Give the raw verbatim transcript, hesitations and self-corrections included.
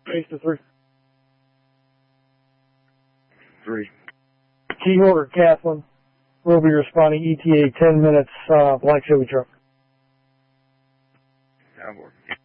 Base to three. Three. Key order, Kathleen. We'll be responding E T A ten minutes, uh, black Chevy truck. That works.